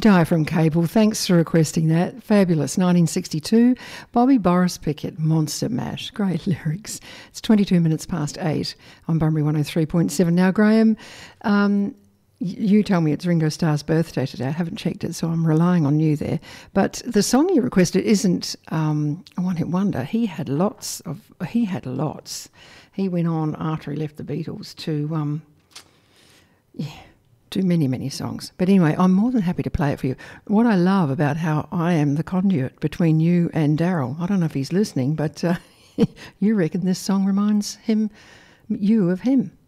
Die from Cable, thanks for requesting that. Fabulous. 1962, Bobby Boris Pickett, Monster Mash. Great lyrics. It's 22 minutes past 8 on Bunbury 103.7. Now, Graham, you tell me it's Ringo Starr's birthday today. I haven't checked it, so I'm relying on you there. But the song you requested isn't a one-hit wonder. He had lots. He went on after he left the Beatles to do many, many songs. But anyway, I'm more than happy to play it for you. What I love about how I am the conduit between you and Daryl, I don't know if he's listening, but you reckon this song reminds you of him.